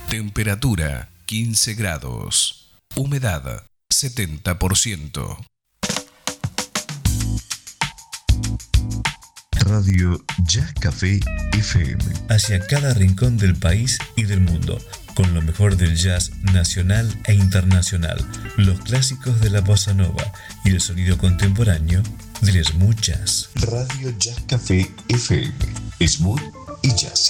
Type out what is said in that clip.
Temperatura 15 grados. Humedad 70%. Radio Jazz Café FM. Hacia cada rincón del país y del mundo, con lo mejor del jazz nacional e internacional, los clásicos de la bossa nova y el sonido contemporáneo del smooth jazz. Radio Jazz Café FM. Smooth y jazz.